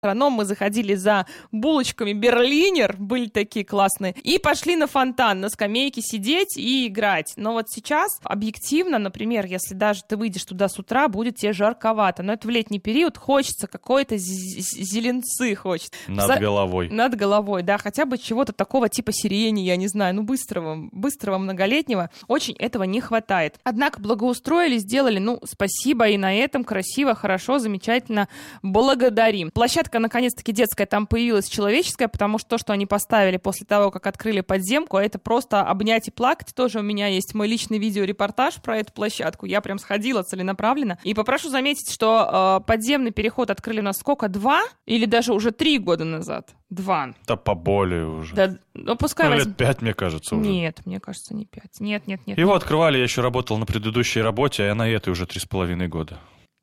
Мы заходили за булочками Берлинер, были такие классные, и пошли на фонтан, на скамейке сидеть и играть. Но вот сейчас, объективно, например, если даже ты выйдешь туда с утра, будет тебе жарковато. Но это в летний период, хочется какой-то зеленцы, хочется. Над головой. Над головой, да, хотя бы чего-то такого типа сирени, я не знаю, быстрого, многолетнего. Очень этого не хватает. Однако благоустроили, сделали, спасибо, и на этом красиво, хорошо, замечательно, благодарим. Площадка наконец-таки детская там появилась, человеческая, потому что то, что они поставили после того, как открыли подземку, это просто обнять и плакать. Тоже у меня есть мой личный видеорепортаж про эту площадку. Я прям сходила целенаправленно. И попрошу заметить, что подземный переход открыли у нас сколько? 2 или даже уже 3 года назад? 2. Да поболее уже. Да, пускай лет 5, мне кажется, уже. Нет, мне кажется, не 5. Нет. Его открывали, я еще работал на предыдущей работе, а на этой уже 3,5 года.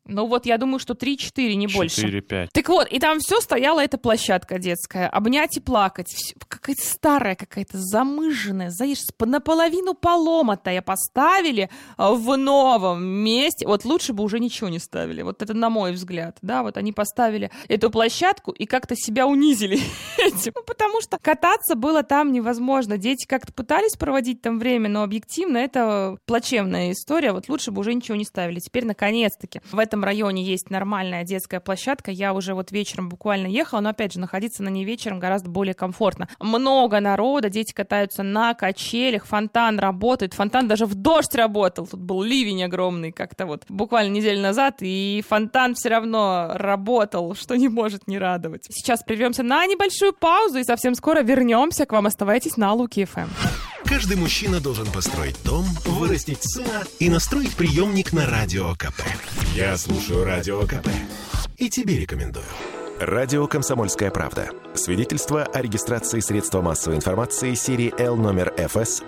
Я думаю, что 3-4, не больше. 4-5. Так вот, и там все стояла эта площадка детская. Обнять и плакать. Какая-то старая, какая-то замыженная, наполовину поломатая поставили в новом месте. Вот лучше бы уже ничего не ставили. Вот это на мой взгляд. Да, вот они поставили эту площадку и как-то себя унизили этим. Потому что кататься было там невозможно. Дети как-то пытались проводить там время, но объективно это плачевная история. Вот лучше бы уже ничего не ставили. Теперь, наконец-таки, в этом районе есть нормальная детская площадка. Я уже вот вечером буквально ехала, но, опять же, находиться на ней вечером гораздо более комфортно. Много народа, дети катаются на качелях, фонтан работает. Фонтан даже в дождь работал. Тут был ливень огромный как-то вот буквально неделю назад, и фонтан все равно работал, что не может не радовать. Сейчас прервемся на небольшую паузу и совсем скоро вернемся к вам. Оставайтесь на Луки-ФМ. Каждый мужчина должен построить дом, вырастить сына и настроить приемник на Радио КП. Я слушаю Радио КП и тебе рекомендую. Радио «Комсомольская правда». Свидетельство о регистрации средства массовой информации серии L номер ФС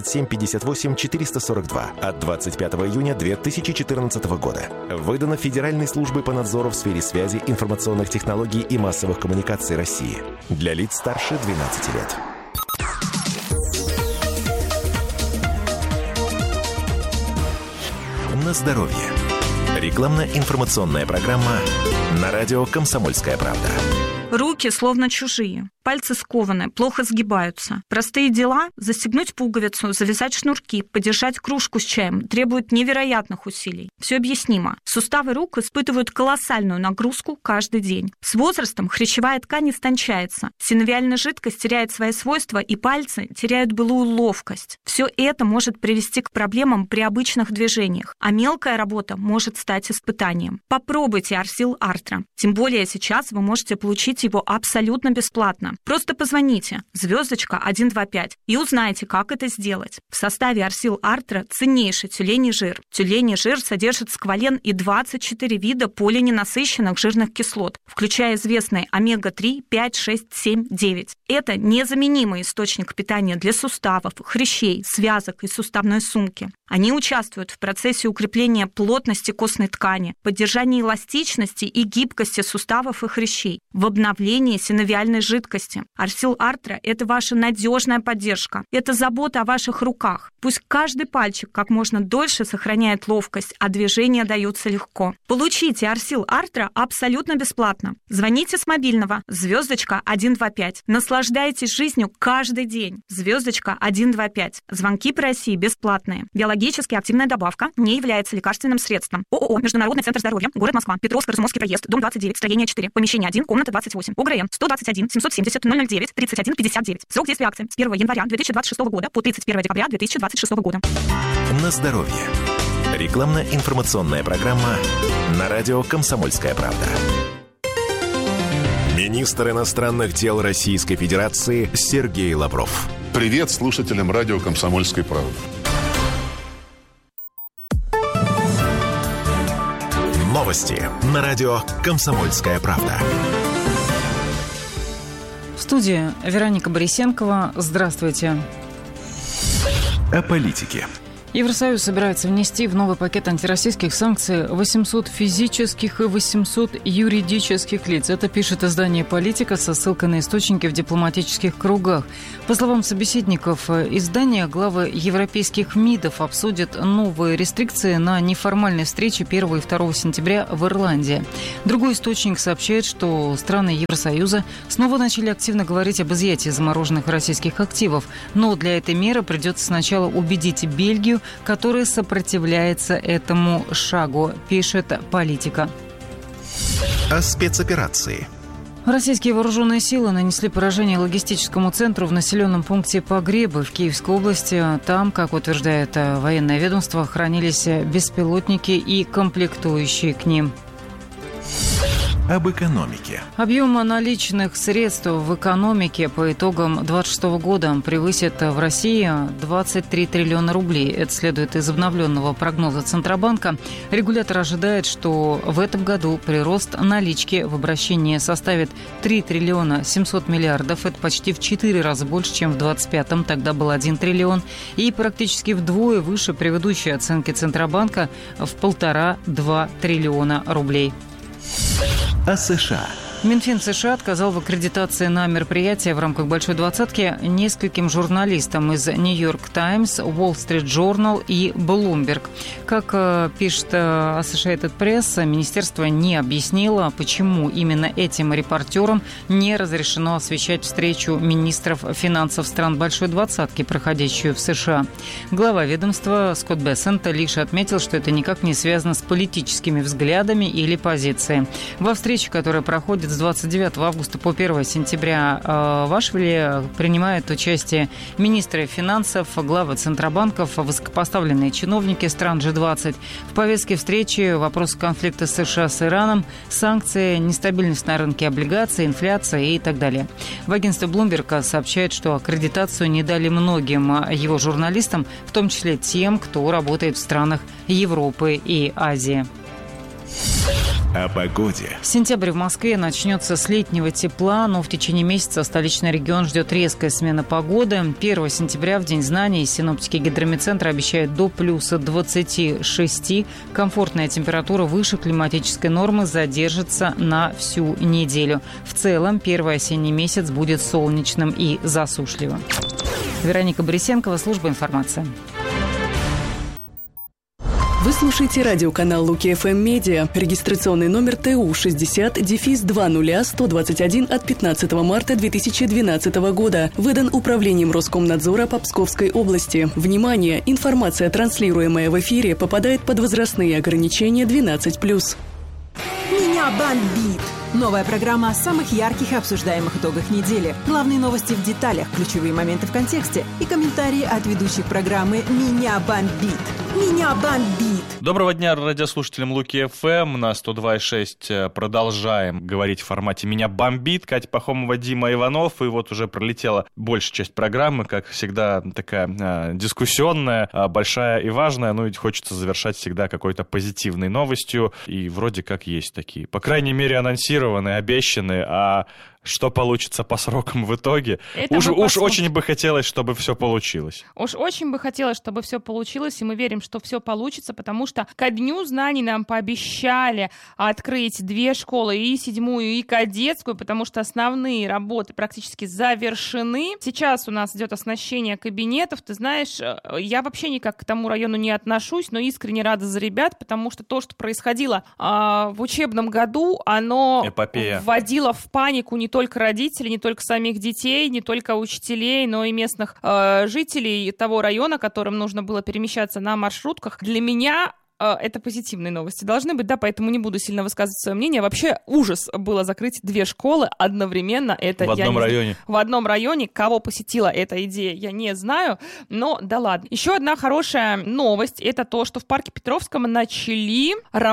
7758-442 от 25 июня 2014 года. Выдано Федеральной службой по надзору в сфере связи, информационных технологий и массовых коммуникаций России. Для лиц старше 12 лет. На здоровье. Рекламно-информационная программа на радио «Комсомольская правда». Руки словно чужие, пальцы скованы, плохо сгибаются. Простые дела – застегнуть пуговицу, завязать шнурки, подержать кружку с чаем – требуют невероятных усилий. Все объяснимо. Суставы рук испытывают колоссальную нагрузку каждый день. С возрастом хрящевая ткань истончается, синовиальная жидкость теряет свои свойства, и пальцы теряют былую ловкость. Все это может привести к проблемам при обычных движениях, а мелкая работа может стать испытанием. Попробуйте Арсил Артра. Тем более сейчас вы можете получить его абсолютно бесплатно. Просто позвоните *125 и узнайте, как это сделать. В составе Арсил Артра ценнейший тюленей жир. Тюленей жир содержит сквален и 24 вида полиненасыщенных жирных кислот, включая известные омега-3, 5, 6, 7, 9. Это незаменимый источник питания для суставов, хрящей, связок и суставной сумки. Они участвуют в процессе укрепления плотности костной ткани, поддержания эластичности и гибкости суставов и хрящей, в обновлении синовиальной жидкости. Арсил Артра – это ваша надежная поддержка. Это забота о ваших руках. Пусть каждый пальчик как можно дольше сохраняет ловкость, а движения даются легко. Получите Арсил Артра абсолютно бесплатно. Звоните с мобильного *125. Наслаждайтесь жизнью каждый день. *125. Звонки по России бесплатные. Биологически активная добавка не является лекарственным средством. ООО «Международный центр здоровья», город Москва, Петровско-Разумовский проезд, дом 29, строение 4, помещение 1, комната 28, ОГРН 121 770 009 31 59. Срок действия акции с 1 января 2026 года по 31 декабря 2026 года. На здоровье. Рекламно-информационная программа на радио «Комсомольская правда». Министр иностранных дел Российской Федерации Сергей Лавров. Привет слушателям радио «Комсомольской правды». Новости на радио «Комсомольская правда». В студии Вероника Борисенкова. Здравствуйте. О политике. Евросоюз собирается внести в новый пакет антироссийских санкций 800 физических и 800 юридических лиц. Это пишет издание «Политика» со ссылкой на источники в дипломатических кругах. По словам собеседников издания, главы европейских МИДов обсудят новые рестрикции на неформальной встрече 1 и 2 сентября в Ирландии. Другой источник сообщает, что страны Евросоюза снова начали активно говорить об изъятии замороженных российских активов. Но для этой меры придется сначала убедить Бельгию, которая сопротивляется этому шагу, пишет «Политика». О спецоперации. Российские вооруженные силы нанесли поражение логистическому центру в населенном пункте Погребы в Киевской области. Там, как утверждает военное ведомство, хранились беспилотники и комплектующие к ним. Об экономике. Объем наличных средств в экономике по итогам 2026 года превысит в России 23 триллиона рублей. Это следует из обновленного прогноза Центробанка. Регулятор ожидает, что в этом году прирост налички в обращении составит 3 триллиона 700 миллиардов. Это почти в 4 раза больше, чем в 2025-м. Тогда был 1 триллион. И практически вдвое выше предыдущей оценки Центробанка в 1,5-2 триллиона рублей. О США. Минфин США отказал в аккредитации на мероприятие в рамках «Большой двадцатки» нескольким журналистам из «Нью-Йорк Таймс», «Уолл Стрит Джорнал» и «Блумберг». Как пишет Associated Press, министерство не объяснило, почему именно этим репортерам не разрешено освещать встречу министров финансов стран «Большой двадцатки», проходящую в США. Глава ведомства Скотт Бессент лишь отметил, что это никак не связано с политическими взглядами или позицией. Во встрече, которая проходит с 29 августа по 1 сентября в Ашвиле, принимают участие министры финансов, главы центробанков, высокопоставленные чиновники стран G20. В повестке встречи вопросы конфликта США с Ираном, санкции, нестабильность на рынке облигаций, инфляция и так далее. В агентстве Bloomberg сообщает, что аккредитацию не дали многим его журналистам, в том числе тем, кто работает в странах Европы и Азии. О погоде. Сентябрь в Москве начнется с летнего тепла, но в течение месяца столичный регион ждет резкая смена погоды. 1 сентября, в День знаний, синоптики гидрометцентра обещают до плюса 26. Комфортная температура выше климатической нормы задержится на всю неделю. В целом, первый осенний месяц будет солнечным и засушливым. Вероника Борисенкова, служба информации. Вы слушаете радиоканал Луки ФМ Медиа. Регистрационный номер ТУ 60-200121 от 15 марта 2012 года. Выдан Управлением Роскомнадзора по Псковской области. Внимание! Информация, транслируемая в эфире, попадает под возрастные ограничения 12+. Меня бомбит! Новая программа о самых ярких и обсуждаемых итогах недели. Главные новости в деталях, ключевые моменты в контексте и комментарии от ведущих программы «Меня бомбит». Меня бомбит! Доброго дня радиослушателям Луки ФМ. На 102.6 продолжаем говорить в формате «Меня бомбит». Катя Пахомова, Дима Иванов. И вот уже пролетела большая часть программы, как всегда, такая дискуссионная, большая и важная. Ну, ведь хочется завершать всегда какой-то позитивной новостью. И вроде как есть такие. По крайней мере, анонсированы, обещаны, а что получится по срокам в итоге? Уж очень бы хотелось, чтобы все получилось. Уж очень бы хотелось, чтобы все получилось, и мы верим, что все получится, потому что ко Дню знаний нам пообещали открыть 2 школы, и 7-ю, и кадетскую, потому что основные работы практически завершены. Сейчас у нас идет оснащение кабинетов. Ты знаешь, я вообще никак к тому району не отношусь, но искренне рада за ребят, потому что то, что происходило в учебном году, оно вводило в панику не только родителей, не только самих детей, не только учителей, но и местных жителей того района, которым нужно было перемещаться на маршрутках. Для меня это позитивные новости должны быть, да, поэтому не буду сильно высказывать свое мнение. Вообще ужас было закрыть 2 школы одновременно. Это в одном районе. В одном районе. Кого посетила эта идея, я не знаю, но да ладно. Еще одна хорошая новость, это то, что в парке Петровском начались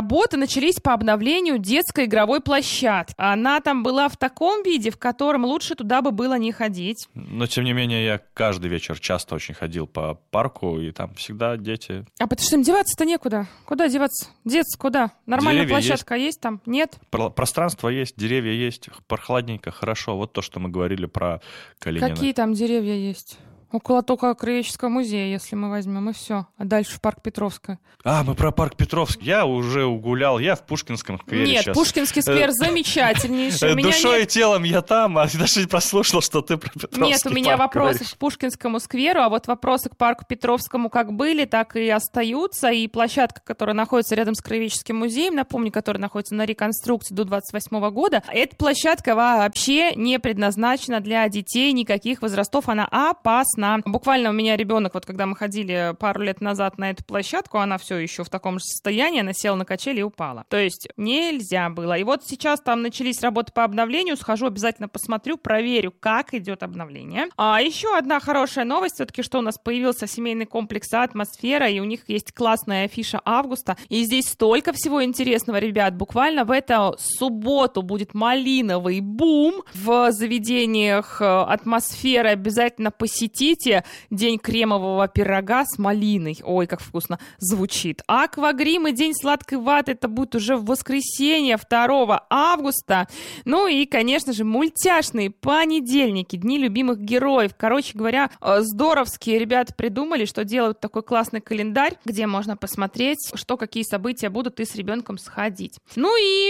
по обновлению детской игровой площадки. Она там была в таком виде, в котором лучше туда бы было не ходить. Но, тем не менее, я каждый вечер часто очень ходил по парку, и там всегда дети. А потому что им деваться-то некуда. Куда деваться? Деться куда? Нормальная деревья площадка есть там? Нет? Пространство есть, деревья есть, прохладненько, хорошо. Вот то, что мы говорили про Калинина. Какие там деревья есть? Около только Краеведческого музея, если мы возьмем, и все. А дальше в парк Петровская. Мы про парк Петровский. Я уже угулял, я в Пушкинском сквере Нет, сейчас. Пушкинский сквер замечательнейший. Душой и телом я там, а даже не прослушал, что ты про Петровский парк. Нет, у меня вопросы к Пушкинскому скверу, а вот вопросы к парку Петровскому как были, так и остаются. И площадка, которая находится рядом с Краеведческим музеем, напомню, которая находится на реконструкции до 28 года, эта площадка вообще не предназначена для детей никаких возрастов, она опасна. Буквально у меня ребенок, вот когда мы ходили пару лет назад на эту площадку, она все еще в таком же состоянии, она села на качели и упала. То есть нельзя было. И вот сейчас там начались работы по обновлению, схожу, обязательно посмотрю, проверю, как идет обновление. А еще одна хорошая новость, все-таки, что у нас появился семейный комплекс «Атмосфера», и у них есть классная афиша августа, и здесь столько всего интересного, ребят. Буквально в эту субботу будет малиновый бум в заведениях «Атмосфера». Обязательно посетите. День кремового пирога с малиной. Ой, как вкусно звучит. Аквагрим и день сладкой ваты. Это будет уже в воскресенье, 2 августа. Ну и, конечно же, мультяшные понедельники, дни любимых героев. Короче говоря, здоровские ребята придумали, что делают такой классный календарь, где можно посмотреть, что какие события будут, и с ребенком сходить. Ну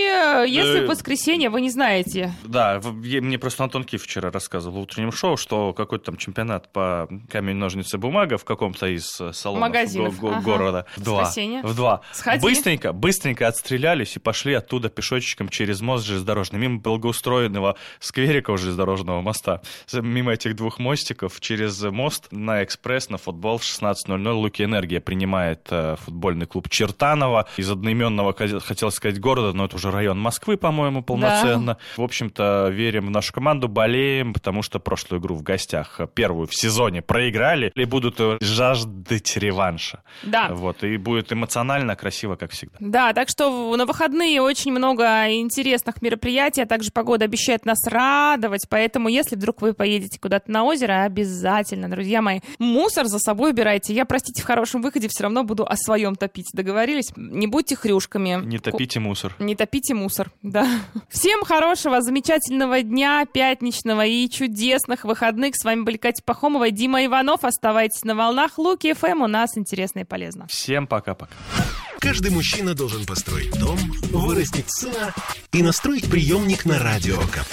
и если в воскресенье вы не знаете. Да, мне просто Антон Киф вчера рассказывал в утреннем шоу, что какой-то там чемпионат по камень, ножницы, бумага в каком-то из салонов города. В 2. Быстренько отстрелялись и пошли оттуда пешочком через мост железнодорожный, мимо благоустроенного скверика у железнодорожного моста. Мимо этих 2 мостиков через мост на экспресс, на футбол в 16:00 Луки Энергия принимает футбольный клуб Чертаново из одноименного, хотел сказать, города, но это уже район Москвы, по-моему, полноценно. Да. В общем-то, верим в нашу команду, болеем, потому что прошлую игру в гостях, первую в сезоне, проиграли и будут жаждать реванша. Да. Вот, и будет эмоционально, красиво, как всегда. Да, так что на выходные очень много интересных мероприятий, а также погода обещает нас радовать, поэтому если вдруг вы поедете куда-то на озеро, обязательно, друзья мои, мусор за собой убирайте. Я, простите, в хорошем выходе все равно буду о своем топить. Договорились? Не будьте хрюшками. Не топите мусор. Не топите мусор, да. Всем хорошего, замечательного дня, пятничного и чудесных выходных. С вами были Катя Пахомова, Дима Иванов. Оставайтесь на волнах Луки ФМ. У нас интересно и полезно. Всем пока-пока. Каждый мужчина должен построить дом, вырастить сына и настроить приемник на Радио КП.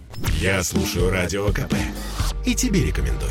Я слушаю Радио КП и тебе рекомендую.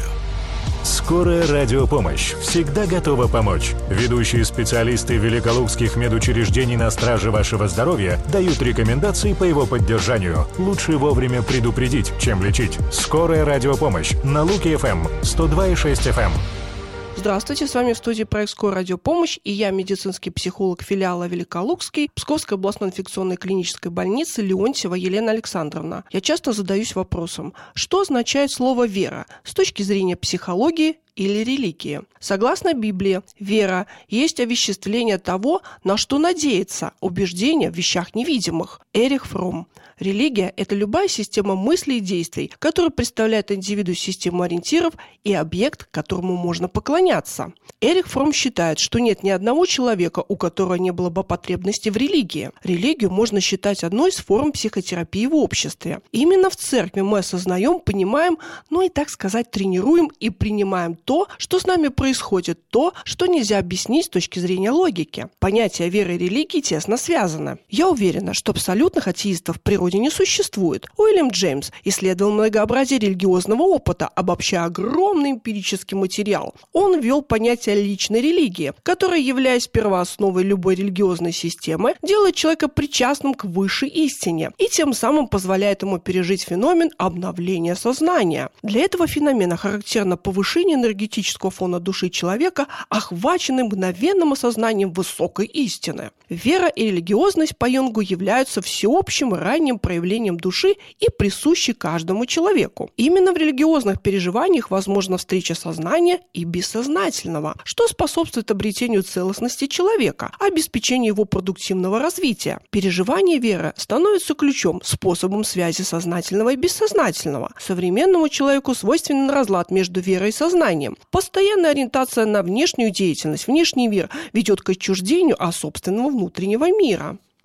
Скорая радиопомощь всегда готова помочь. Ведущие специалисты великолукских медучреждений на страже вашего здоровья дают рекомендации по его поддержанию. Лучше вовремя предупредить, чем лечить. Скорая радиопомощь на Луки ФМ 102,6 FM. Здравствуйте, с вами в студии проект «Скорая радиопомощь» и я, медицинский психолог филиала Великолукский Псковской областной инфекционной клинической больницы Леонтьева Елена Александровна. Я часто задаюсь вопросом, что означает слово «вера» с точки зрения психологии или религии. Согласно Библии, вера есть овеществление того, на что надеяться, убеждение в вещах невидимых. Эрих Фромм. Религия – это любая система мыслей и действий, которая представляет индивиду систему ориентиров и объект, которому можно поклоняться. Эрих Фромм считает, что нет ни одного человека, у которого не было бы потребности в религии. Религию можно считать одной из форм психотерапии в обществе. Именно в церкви мы осознаем, понимаем, ну и, так сказать, тренируем и принимаем то, что с нами происходит, то, что нельзя объяснить с точки зрения логики. Понятия веры и религии тесно связаны. Я уверена, что абсолютных атеистов в природе не существует. Уильям Джеймс исследовал многообразие религиозного опыта, обобщая огромный эмпирический материал. Он ввел понятие личной религии, которая, являясь первоосновой любой религиозной системы, делает человека причастным к высшей истине и тем самым позволяет ему пережить феномен обновления сознания. Для этого феномена характерно повышение энергетического фона души человека, охваченный мгновенным осознанием высокой истины. Вера и религиозность по Юнгу являются всеобщим ранним проявлением души и присущи каждому человеку. Именно в религиозных переживаниях возможна встреча сознания и бессознательного, что способствует обретению целостности человека, обеспечению его продуктивного развития. Переживание веры становится ключом, способом связи сознательного и бессознательного. Современному человеку свойственен разлад между верой и сознанием. Постоянная ориентация на внешнюю деятельность, внешний мир ведет к отчуждению от собственного внутреннего мира.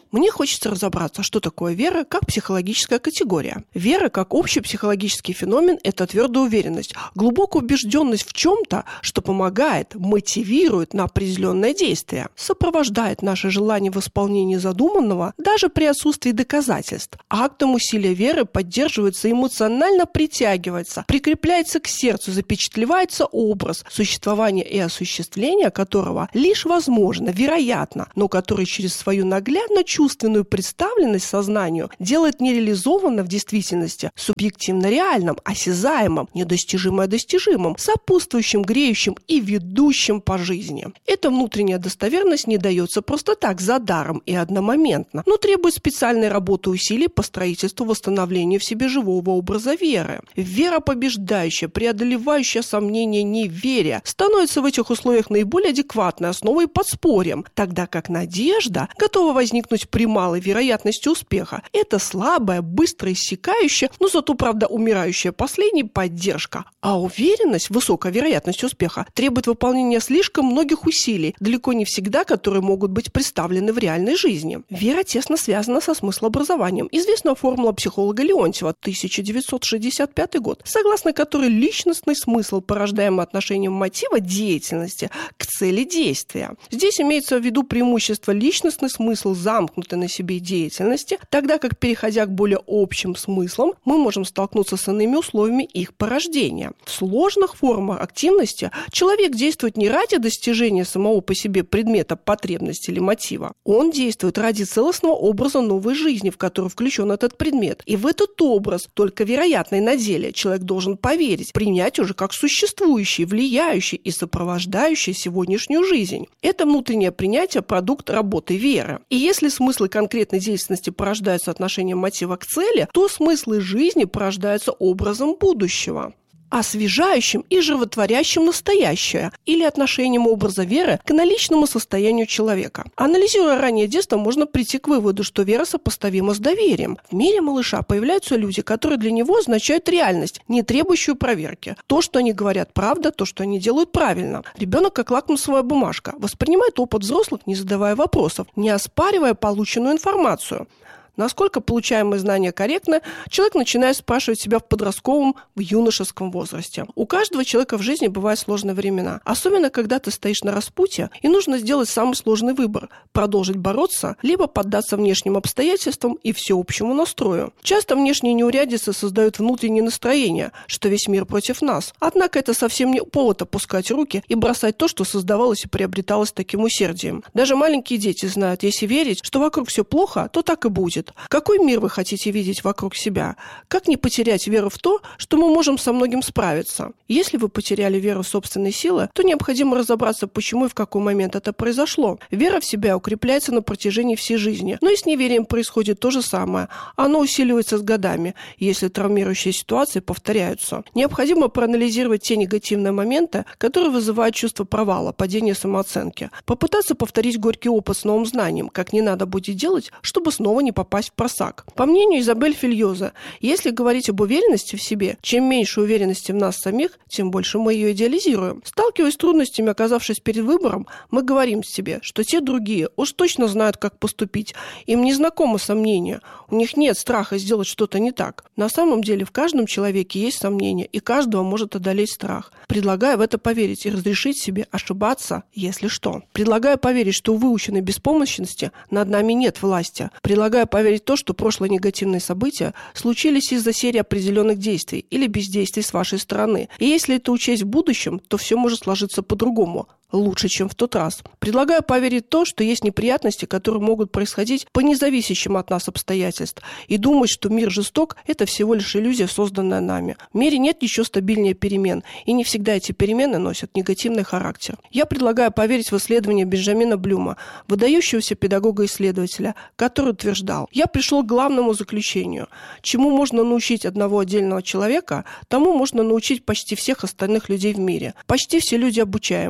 Мне хочется разобраться, что такое вера как психологическая категория. Вера как общий психологический феномен – это твердая уверенность, глубокая убежденность в чем-то, что помогает, мотивирует на определенное действие, сопровождает наше желание в исполнении задуманного даже при отсутствии доказательств. Актом усилия веры поддерживается, эмоционально притягивается, прикрепляется к сердцу, запечатлевается образ, существование и осуществление которого лишь возможно, вероятно, но который через свою наглядно-чувственную представленность сознанию делает нереализованно в действительности субъективно реальным, осязаемым, недостижимое достижимым, сопутствующим, греющим и ведущим по жизни. Эта внутренняя достоверность не дается просто так, за даром и одномоментно, но требует специальной работы усилий по строительству восстановлению в себе живого образа веры. Вера побеждающая, преодолевающая сомнения неверия, становится в этих условиях наиболее адекватной основой и подспорьем, тогда как надежда готова возникнуть при малой вероятности успеха. Это слабая, быстро иссякающая, но зато, правда, умирающая последней поддержка. А уверенность, высокая вероятность успеха, требует выполнения слишком многих усилий, далеко не всегда которые могут быть представлены в реальной жизни. Вера тесно связана со смыслообразованием. Известна формула психолога Леонтьева, 1965 год, согласно которой личностный смысл, порождаемый отношением мотива деятельности к цели действия. Здесь имеется в виду преимущество личностный смысл замкнутой на себе деятельности, тогда как, переходя к более общим смыслам, мы можем столкнуться с иными условиями их порождения. В сложных формах активности человек действует не ради достижения самого по себе предмета, потребности или мотива. Он действует ради целостного образа новой жизни, в который включен этот предмет. И в этот образ, только вероятный на деле, человек должен поверить, принять уже как существующий, влияющий и сопровождающий сегодняшнюю жизнь. Это внутреннее принятие – продукт работы веры. И если смыслы конкретной деятельности порождаются отношением мотива к цели, то смыслы жизни порождаются образом будущего, освежающим и животворящим настоящее или отношением образа веры к наличному состоянию человека. Анализируя раннее детство, можно прийти к выводу, что вера сопоставима с доверием. В мире малыша появляются люди, которые для него означают реальность, не требующую проверки. То, что они говорят, правда, то, что они делают, правильно. Ребенок, как лакмусовая бумажка, воспринимает опыт взрослых, не задавая вопросов, не оспаривая полученную информацию. Насколько получаемые знания корректны, человек начинает спрашивать себя в подростковом, в юношеском возрасте. У каждого человека в жизни бывают сложные времена. Особенно, когда ты стоишь на распутье, и нужно сделать самый сложный выбор – продолжить бороться, либо поддаться внешним обстоятельствам и всеобщему настрою. Часто внешние неурядицы создают внутреннее настроение, что весь мир против нас. Однако это совсем не повод опускать руки и бросать то, что создавалось и приобреталось таким усердием. Даже маленькие дети знают, если верить, что вокруг все плохо, то так и будет. Какой мир вы хотите видеть вокруг себя? Как не потерять веру в то, что мы можем со многим справиться? Если вы потеряли веру в собственные силы, то необходимо разобраться, почему и в какой момент это произошло. Вера в себя укрепляется на протяжении всей жизни. Но и с неверием происходит то же самое. Оно усиливается с годами, если травмирующие ситуации повторяются. Необходимо проанализировать те негативные моменты, которые вызывают чувство провала, падения самооценки. Попытаться повторить горький опыт с новым знанием, как не надо будет делать, чтобы снова не попасть в просак. По мнению Изабель Фильоза, если говорить об уверенности в себе, чем меньше уверенности в нас самих, тем больше мы ее идеализируем. Сталкиваясь с трудностями, оказавшись перед выбором, мы говорим себе, что те другие уж точно знают, как поступить. Им не знакомо сомнение. У них нет страха сделать что-то не так. На самом деле в каждом человеке есть сомнения, и каждого может одолеть страх. Предлагаю в это поверить и разрешить себе ошибаться, если что. Предлагаю поверить, что у выученной беспомощности над нами нет власти. Предлагаю поверить то, что прошлые негативные события случились из-за серии определенных действий или бездействий с вашей стороны. И если это учесть в будущем, то все может сложиться по-другому. Лучше, чем в тот раз. Предлагаю поверить в то, что есть неприятности, которые могут происходить по независящим от нас обстоятельств, и думать, что мир жесток – это всего лишь иллюзия, созданная нами. В мире нет ничего стабильнее перемен, и не всегда эти перемены носят негативный характер. Я предлагаю поверить в исследование Бенджамина Блюма, выдающегося педагога-исследователя, который утверждал: «Я пришел к главному заключению. Чему можно научить одного отдельного человека, тому можно научить почти всех остальных людей в мире. Почти все люди обучаемы.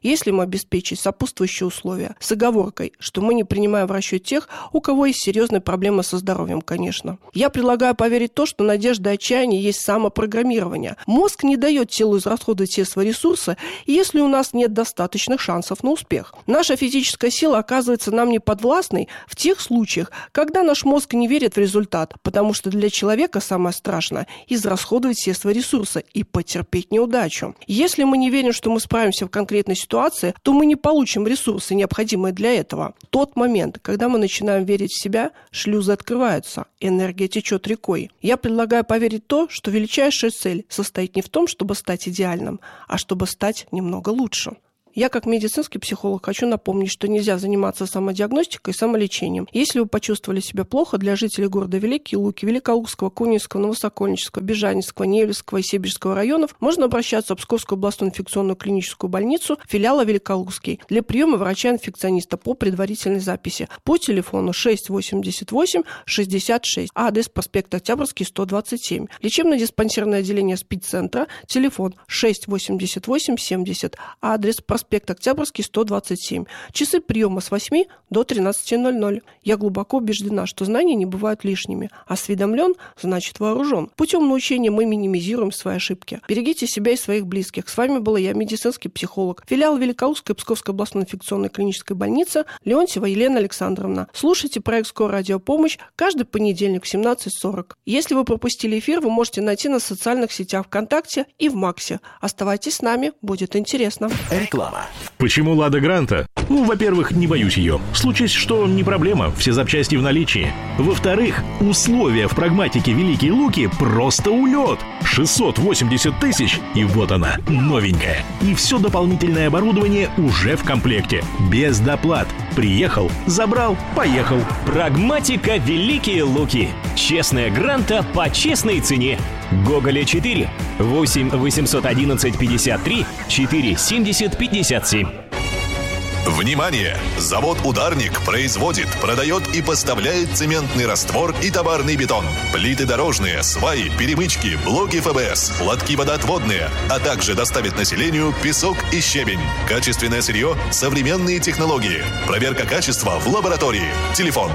если им обеспечить сопутствующие условия, с оговоркой, что мы не принимаем в расчет тех, у кого есть серьезные проблемы со здоровьем, конечно. Я предлагаю поверить в то, что надежда и отчаяние есть самопрограммирование. Мозг не дает телу израсходовать все свои ресурсы, если у нас нет достаточных шансов на успех. Наша физическая сила оказывается нам не подвластной в тех случаях, когда наш мозг не верит в результат, потому что для человека самое страшное – израсходовать все свои ресурсы и потерпеть неудачу. Если мы не верим, что мы справимся в конкретной ситуации, то мы не получим ресурсы, необходимые для этого. Тот момент, когда мы начинаем верить в себя, шлюзы открываются, энергия течет рекой. Я предлагаю поверить в то, что величайшая цель состоит не в том, чтобы стать идеальным, а чтобы стать немного лучше. Я, как медицинский психолог, хочу напомнить, что нельзя заниматься самодиагностикой и самолечением. Если вы почувствовали себя плохо, для жителей города Великие Луки, Великолукского, Кунинского, Новосокольнического, Бежанинского, Невельского и Сибирского районов, можно обращаться в Псковскую областную инфекционную клиническую больницу, филиала Великолукский, для приема врача-инфекциониста по предварительной записи по телефону 688-66, адрес проспект Октябрьский, 127. Лечебно-диспансерное отделение СПИД-центра, телефон 688-70, адрес проспект Октябрьский, 127. Часы приема с 8 до 13:00. Я глубоко убеждена, что знания не бывают лишними. Осведомлен – значит вооружен. Путем научения мы минимизируем свои ошибки. Берегите себя и своих близких. С вами была я, медицинский психолог. Филиал Великолукской Псковской областной инфекционной клинической больницы Леонтьева Елена Александровна. Слушайте проект «Скорая радиопомощь» каждый понедельник в 17:40. Если вы пропустили эфир, вы можете найти на социальных сетях ВКонтакте и в Максе. Оставайтесь с нами, будет интересно. Реклама. Почему «Лада Гранта»? Во-первых, не боюсь ее. Случись, что не проблема, все запчасти в наличии. Во-вторых, условия в прагматике Великие Луки просто улет. 680 тысяч, и вот она, новенькая. И все дополнительное оборудование уже в комплекте. Без доплат. Приехал, забрал, поехал. Прагматика Великие Луки. Честная Гранта по честной цене. Гоголя 4, 8 811 53 4 70 57. Внимание! Завод «Ударник» производит, продает и поставляет цементный раствор и товарный бетон, плиты дорожные, сваи, перемычки, блоки ФБС, лотки водоотводные, а также доставит населению песок и щебень. Качественное сырье, современные технологии. Проверка качества в лаборатории. Телефон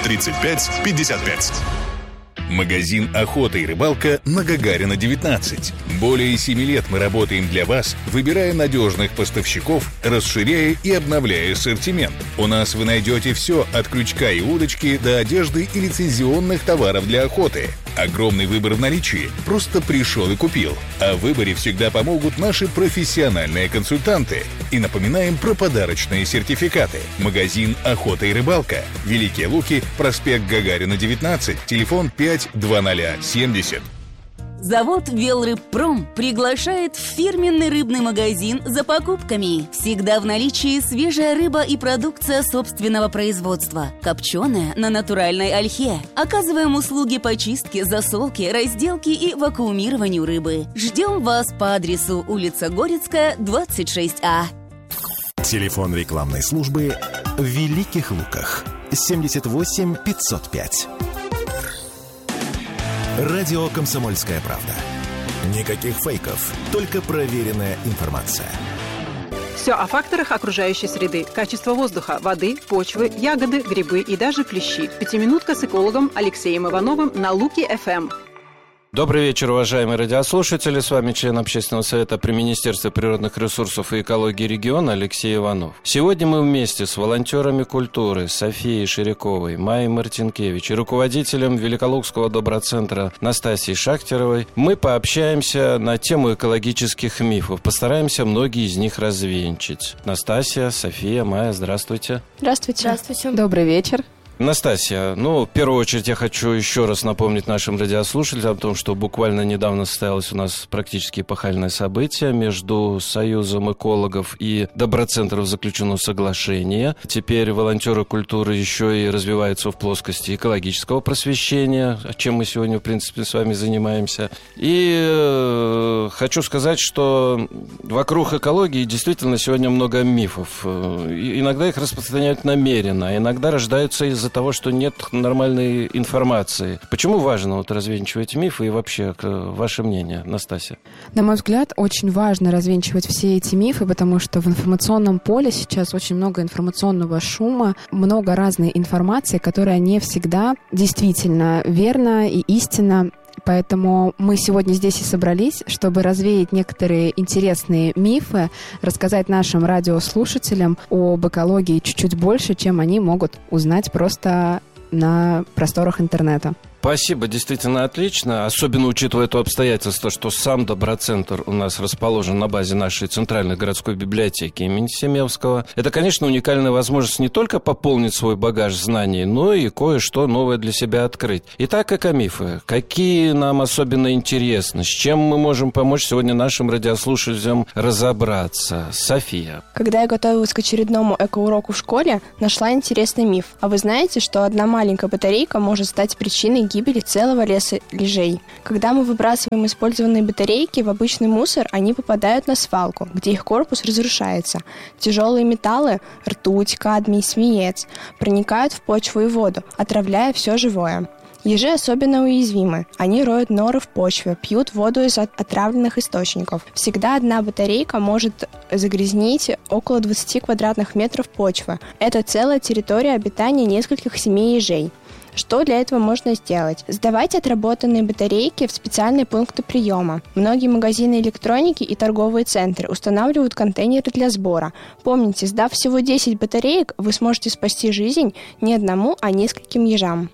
535-55. Магазин «Охота и рыбалка» на Гагарина, 19. Более 7 лет мы работаем для вас, выбирая надежных поставщиков, расширяя и обновляя ассортимент. У нас вы найдете все от крючка и удочки до одежды и лицензионных товаров для охоты. Огромный выбор в наличии. Просто пришел и купил. А в выборе всегда помогут наши профессиональные консультанты. И напоминаем про подарочные сертификаты. Магазин «Охота и рыбалка». Великие Луки, проспект Гагарина, 19. Телефон 52070. Завод «Велрыбпром» приглашает в фирменный рыбный магазин за покупками. Всегда в наличии свежая рыба и продукция собственного производства. Копченая на натуральной ольхе. Оказываем услуги по чистке, засолке, разделке и вакуумированию рыбы. Ждем вас по адресу улица Горецкая, 26А. Телефон рекламной службы в Великих Луках. 78 505. Радио «Комсомольская правда». Никаких фейков, только проверенная информация. Все о факторах окружающей среды. Качество воздуха, воды, почвы, ягоды, грибы и даже клещи. Пятиминутка с экологом Алексеем Ивановым на Луки-ФМ. Добрый вечер, уважаемые радиослушатели. С вами член Общественного совета при Министерстве природных ресурсов и экологии региона Алексей Иванов. Сегодня мы вместе с волонтерами культуры Софией Ширяковой, Майей Мартинкевич и руководителем Великолукского доброцентра Настасьей Шахтеровой мы пообщаемся на тему экологических мифов. Постараемся многие из них развенчать. Настасья, София, Майя, здравствуйте. Здравствуйте. Здравствуйте. Добрый вечер. Настасья, в первую очередь я хочу еще раз напомнить нашим радиослушателям о том, что буквально недавно состоялось у нас практически эпохальное событие. Между Союзом экологов и Доброцентром заключено соглашение. Теперь волонтеры культуры еще и развиваются в плоскости экологического просвещения, чем мы сегодня, в принципе, с вами занимаемся. И хочу сказать, что вокруг экологии действительно сегодня много мифов. Иногда их распространяют намеренно, иногда рождаются из из-за того, что нет нормальной информации. Почему важно вот развенчивать мифы и вообще ваше мнение, Настасья? На мой взгляд, очень важно развенчивать все эти мифы, потому что в информационном поле сейчас очень много информационного шума, много разной информации, которая не всегда действительно верна и истинна. Поэтому мы сегодня здесь и собрались, чтобы развеять некоторые интересные мифы, рассказать нашим радиослушателям об экологии чуть-чуть больше, чем они могут узнать просто на просторах интернета. Спасибо, действительно отлично, особенно учитывая то обстоятельство, что сам Доброцентр у нас расположен на базе нашей центральной городской библиотеки имени Семевского. Это, конечно, уникальная возможность не только пополнить свой багаж знаний, но и кое-что новое для себя открыть. Итак, экомифы. Какие нам особенно интересны? С чем мы можем помочь сегодня нашим радиослушателям разобраться? София. Когда я готовилась к очередному экоуроку в школе, нашла интересный миф. А вы знаете, что одна маленькая батарейка может стать причиной гибели целого леса лежей? Когда мы выбрасываем использованные батарейки в обычный мусор, они попадают на свалку, где их корпус разрушается. Тяжелые металлы, ртуть, кадмий, свинец проникают в почву и воду, отравляя все живое. Ежи особенно уязвимы. Они роют норы в почве, пьют воду из отравленных источников. Всегда одна батарейка может загрязнить около 20 квадратных метров почвы. Это целая территория обитания нескольких семей ежей. Что для этого можно сделать? Сдавать отработанные батарейки в специальные пункты приема. Многие магазины электроники и торговые центры устанавливают контейнеры для сбора. Помните, сдав всего 10 батареек, вы сможете спасти жизнь не одному, а нескольким ежам.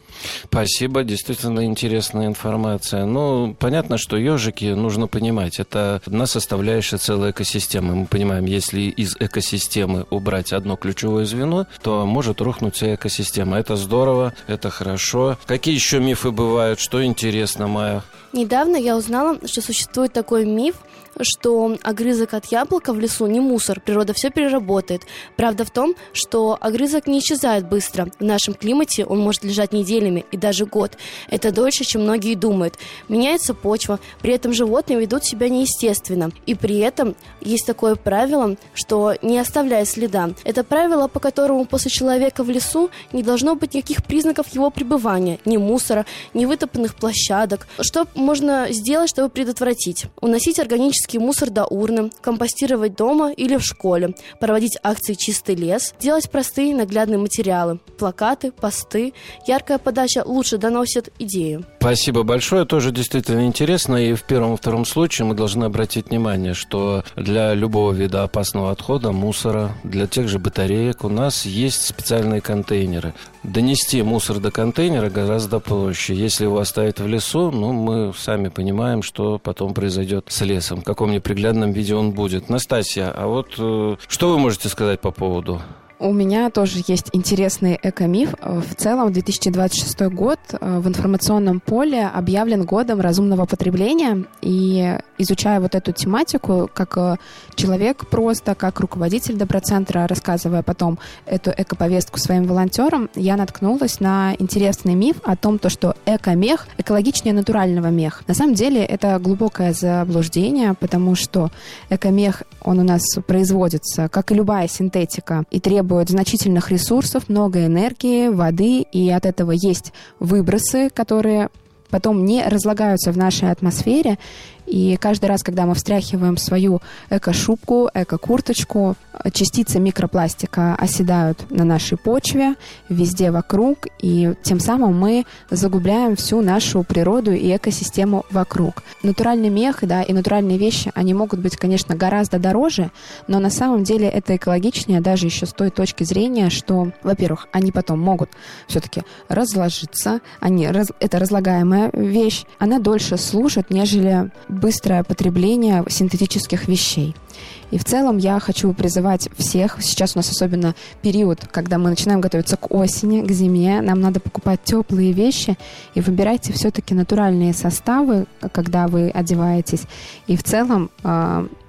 Спасибо, действительно интересная информация. Ну, понятно, что ежики, нужно понимать, это одна составляющая целой экосистемы. Мы понимаем, если из экосистемы убрать одно ключевое звено, то может рухнуть вся экосистема. Это здорово, это хорошо. Какие еще мифы бывают? Что интересно, Майя? Недавно я узнала, что существует такой миф, что огрызок от яблока в лесу не мусор, природа все переработает. Правда в том, что огрызок не исчезает быстро. В нашем климате он может лежать неделями и даже год. Это дольше, чем многие думают. Меняется почва, при этом животные ведут себя неестественно. И при этом есть такое правило, что не оставляя следа. Это правило, по которому после человека в лесу не должно быть никаких признаков его пребывания. Ни мусора, ни вытоптанных площадок. Что можно сделать, чтобы предотвратить? Уносить органический мусор до урны, компостировать дома или в школе, проводить акции «Чистый лес», делать простые наглядные материалы, плакаты, посты. Яркая подача лучше доносит идею. Спасибо большое, тоже действительно интересно. И в первом и втором случае мы должны обратить внимание, что для любого вида опасного отхода, мусора, для тех же батареек у нас есть специальные контейнеры. Донести мусор до контейнера гораздо проще. Если его оставить в лесу, мы сами понимаем, что потом произойдет с лесом. В каком неприглядном виде он будет. Настасья, а вот что вы можете сказать по поводу? У меня тоже есть интересный экомиф. В целом, 2026 год в информационном поле объявлен годом разумного потребления. И изучая вот эту тематику, как человек просто, как руководитель Доброцентра, рассказывая потом эту экоповестку своим волонтерам, я наткнулась на интересный миф о том, что экомех экологичнее натурального меха. На самом деле это глубокое заблуждение, потому что экомех, он у нас производится, как и любая синтетика, и требует значительных ресурсов, много энергии, воды, и от этого есть выбросы, которые потом не разлагаются в нашей атмосфере. И каждый раз, когда мы встряхиваем свою эко-шубку, эко-курточку, частицы микропластика оседают на нашей почве, везде вокруг, и тем самым мы загубляем всю нашу природу и экосистему вокруг. Натуральный мех, и натуральные вещи, они могут быть, конечно, гораздо дороже, но на самом деле это экологичнее даже еще с той точки зрения, что, во-первых, они потом могут все-таки разложиться, это разлагаемая вещь, она дольше служит, нежели быстрое потребление синтетических вещей. И в целом я хочу призывать всех, сейчас у нас особенно период, когда мы начинаем готовиться к осени, к зиме, нам надо покупать теплые вещи, и выбирайте все-таки натуральные составы, когда вы одеваетесь. И в целом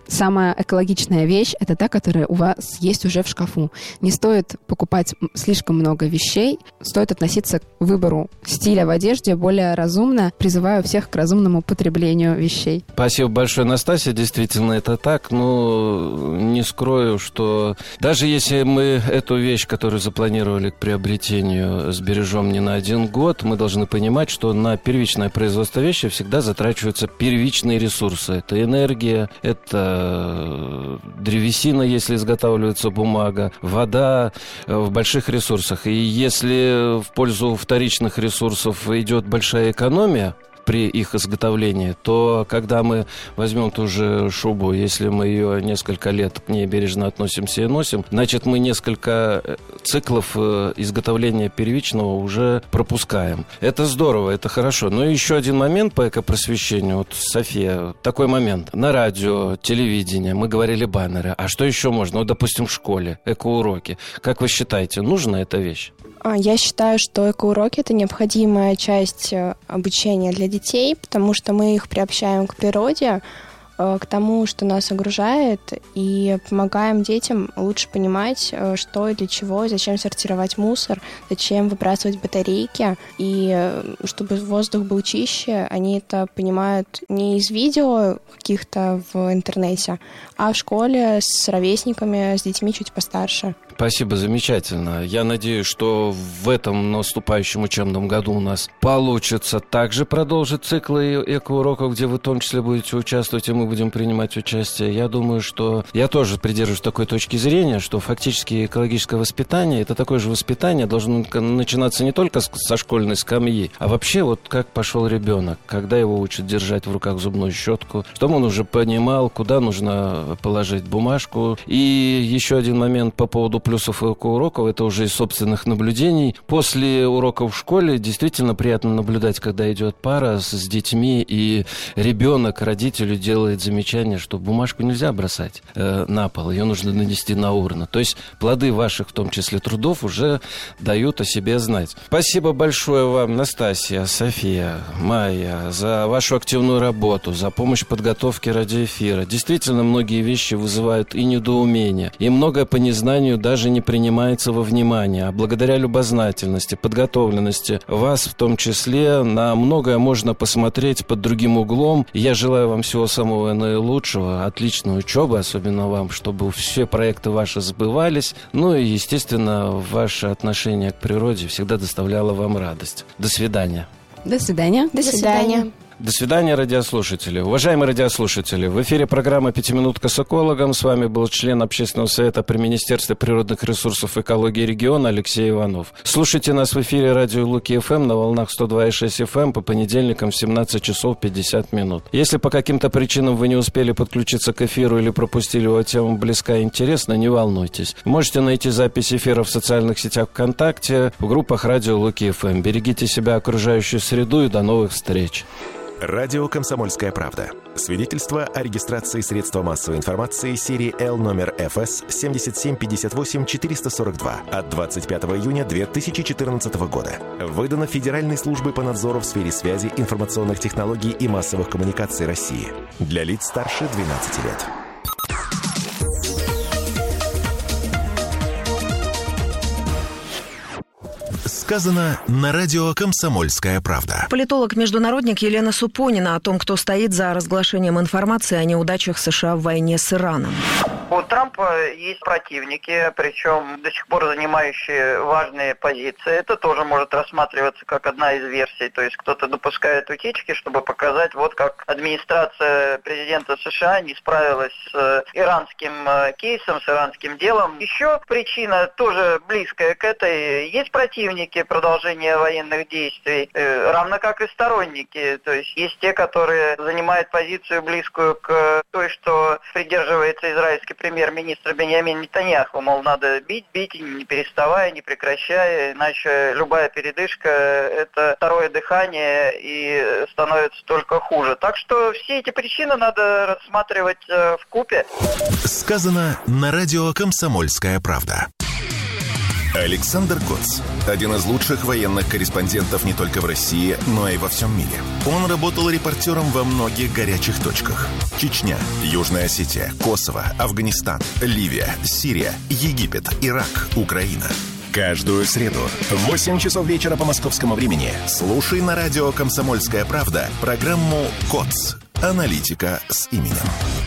самая экологичная вещь – это та, которая у вас есть уже в шкафу. Не стоит покупать слишком много вещей, стоит относиться к выбору стиля в одежде более разумно. Призываю всех к разумному потреблению вещей. Спасибо большое, Настасья. Действительно, это так. Но не скрою, что даже если мы эту вещь, которую запланировали к приобретению, сбережем не на 1 год, мы должны понимать, что на первичное производство вещи всегда затрачиваются первичные ресурсы. Это энергия, это древесина, если изготавливается бумага, вода в больших ресурсах. И если в пользу вторичных ресурсов идет большая экономия при их изготовлении, то когда мы возьмем ту же шубу, если мы ее несколько лет к ней бережно относимся и носим, значит, мы несколько циклов изготовления первичного уже пропускаем. Это здорово, это хорошо. Но еще один момент по экопросвещению. Вот, София, такой момент. На радио, телевидении мы говорили баннеры. А что еще можно? Вот, допустим, в школе, экоуроки. Как вы считаете, нужна эта вещь? Я считаю, что экоуроки – это необходимая часть обучения для детей, потому что мы их приобщаем к природе, к тому, что нас окружает, и помогаем детям лучше понимать, что и для чего, зачем сортировать мусор, зачем выбрасывать батарейки, и чтобы воздух был чище, они это понимают не из видео каких-то в интернете, а в школе с ровесниками, с детьми чуть постарше. Спасибо, замечательно. Я надеюсь, что в этом наступающем учебном году у нас получится также продолжить циклы экоуроков, где вы в том числе будете участвовать, и мы будем принимать участие. Я думаю, что я тоже придерживаюсь такой точки зрения, что фактически экологическое воспитание, это такое же воспитание, должно начинаться не только со школьной скамьи, а вообще вот как пошел ребенок, когда его учат держать в руках зубную щетку, чтобы он уже понимал, куда нужно положить бумажку. И еще один момент по поводу плюсов экоуроков, это уже из собственных наблюдений. После уроков в школе действительно приятно наблюдать, когда идет пара с детьми, и ребенок родителю делает замечание, что бумажку нельзя бросать на пол, ее нужно нанести на урну. То есть плоды ваших, в том числе, трудов уже дают о себе знать. Спасибо большое вам, Настасья, София, Майя, за вашу активную работу, за помощь в подготовке радиоэфира. Действительно, многие вещи вызывают и недоумение, и многое по незнанию даже не принимается во внимание. А благодаря любознательности, подготовленности вас в том числе, на многое можно посмотреть под другим углом. Я желаю вам всего самого наилучшего, отличной учебы, особенно вам, чтобы все проекты ваши сбывались. Ну и, естественно, ваше отношение к природе всегда доставляло вам радость. До свидания. До свидания. До свидания. До свидания, радиослушатели. Уважаемые радиослушатели, в эфире программа «Пятиминутка с экологом». С вами был член Общественного совета при Министерстве природных ресурсов и экологии региона Алексей Иванов. Слушайте нас в эфире радио Луки ФМ на волнах 102,6 ФМ по понедельникам в 17 часов 50 минут. Если по каким-то причинам вы не успели подключиться к эфиру или пропустили его тему близка и интересна, не волнуйтесь. Можете найти запись эфира в социальных сетях ВКонтакте, в группах радио Луки ФМ. Берегите себя, окружающую среду, и до новых встреч. Радио «Комсомольская правда». Свидетельство о регистрации средства массовой информации серии L номер ФС 7758-442 от 25 июня 2014 года. Выдано Федеральной службой по надзору в сфере связи, информационных технологий и массовых коммуникаций России. Для лиц старше 12 лет. Сказано на радио «Комсомольская правда». Политолог-международник Елена Супонина о том, кто стоит за разглашением информации о неудачах США в войне с Ираном. У Трампа есть противники, причем до сих пор занимающие важные позиции. Это тоже может рассматриваться как одна из версий. То есть кто-то допускает утечки, чтобы показать, вот как администрация президента США не справилась с иранским кейсом, с иранским делом. Еще причина тоже близкая к этой. Есть противники продолжения военных действий, равно как и сторонники. То есть есть те, которые занимают позицию близкую к той, что придерживается израильский премьер-министр Беньямин Нетаньяху, мол, надо бить, не переставая, не прекращая, иначе любая передышка – это второе дыхание и становится только хуже. Так что все эти причины надо рассматривать вкупе. Сказано на радио «Комсомольская правда». Александр Коц – один из лучших военных корреспондентов не только в России, но и во всем мире. Он работал репортером во многих горячих точках. Чечня, Южная Осетия, Косово, Афганистан, Ливия, Сирия, Египет, Ирак, Украина. Каждую среду в 8 часов вечера по московскому времени слушай на радио «Комсомольская правда» программу «КОЦ. Аналитика с именем».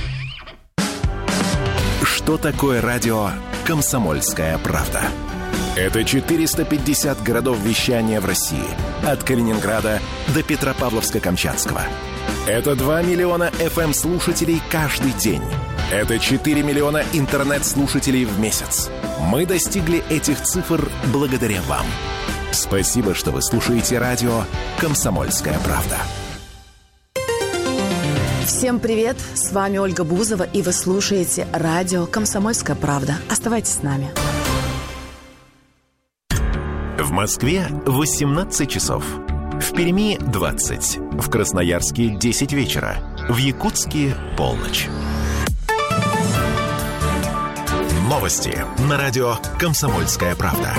Что такое радио «Комсомольская правда»? Это 450 городов вещания в России. От Калининграда до Петропавловска-Камчатского. Это 2 миллиона FM-слушателей каждый день. Это 4 миллиона интернет-слушателей в месяц. Мы достигли этих цифр благодаря вам. Спасибо, что вы слушаете радио «Комсомольская правда». Всем привет! С вами Ольга Бузова, и вы слушаете радио «Комсомольская правда». Оставайтесь с нами. В Москве 18 часов. В Перми 20. В Красноярске 10 вечера. В Якутске полночь. Новости на радио «Комсомольская правда».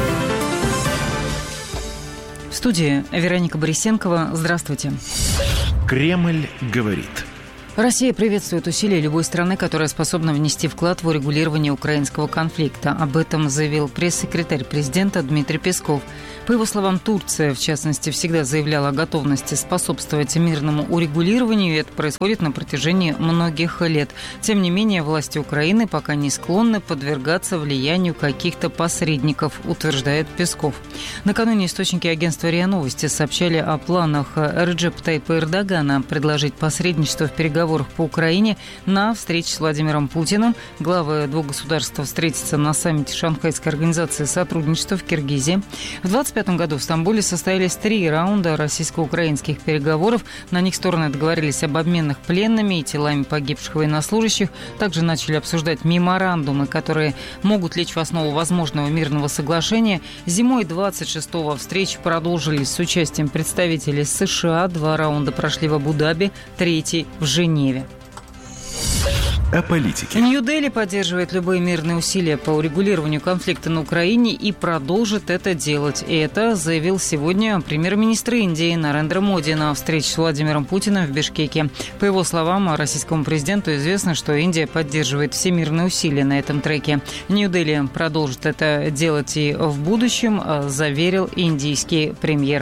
В студии Вероника Борисенкова. Здравствуйте. Кремль говорит. Россия приветствует усилия любой страны, которая способна внести вклад в урегулирование украинского конфликта. Об этом заявил пресс-секретарь президента Дмитрий Песков. По его словам, Турция, в частности, всегда заявляла о готовности способствовать мирному урегулированию, и это происходит на протяжении многих лет. Тем не менее, власти Украины пока не склонны подвергаться влиянию каких-то посредников, утверждает Песков. Накануне источники агентства РИА Новости сообщали о планах Реджепа Тайипа Эрдогана предложить посредничество в переговорах по Украине на встрече с Владимиром Путиным. Главы двух государств встретятся на саммите Шанхайской организации сотрудничества в Киргизии. В 2025 году в Стамбуле состоялись 3 раунда российско-украинских переговоров. На них стороны договорились об обменах пленными и телами погибших военнослужащих. Также начали обсуждать меморандумы, которые могут лечь в основу возможного мирного соглашения. Зимой 26-го встречи продолжились с участием представителей США. 2 раунда прошли в Абу-Даби, 3-й в Женеве. О политике. Нью-Дели поддерживает любые мирные усилия по урегулированию конфликта на Украине и продолжит это делать. И это заявил сегодня премьер-министр Индии Нарендра Моди на встрече с Владимиром Путиным в Бишкеке. По его словам, российскому президенту известно, что Индия поддерживает все мирные усилия на этом треке. Нью-Дели продолжит это делать и в будущем, заверил индийский премьер.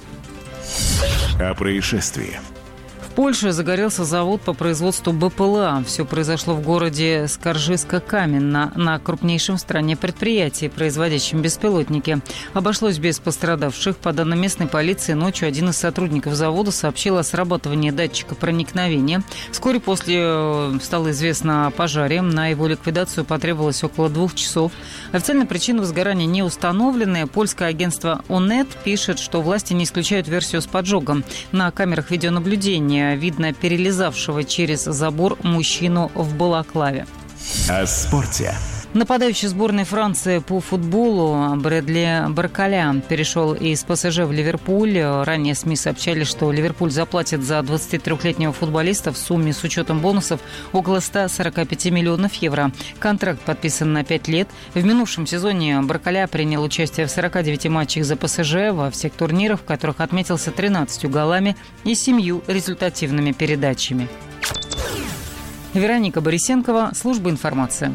О происшествии. В Польше загорелся завод по производству БПЛА. Все произошло в городе Скаржиска-Каменно, на крупнейшем в стране предприятии, производящем беспилотники. Обошлось без пострадавших. По данным местной полиции, ночью один из сотрудников завода сообщил о срабатывании датчика проникновения. Вскоре после стало известно о пожаре. На его ликвидацию потребовалось около 2 часов. Официальная причина возгорания не установлена. Польское агентство ОНЕТ пишет, что власти не исключают версию с поджогом. На камерах видеонаблюдения видно перелезавшего через забор мужчину в балаклаве. О спорте. Нападающий сборной Франции по футболу Брэдли Баркаля перешел из ПСЖ в Ливерпуль. Ранее СМИ сообщали, что Ливерпуль заплатит за 23-летнего футболиста в сумме с учетом бонусов около 145 миллионов евро. Контракт подписан на 5 лет. В минувшем сезоне Баркаля принял участие в 49 матчах за ПСЖ во всех турнирах, в которых отметился 13 голами и 7 результативными передачами. Вероника Борисенкова, служба информации.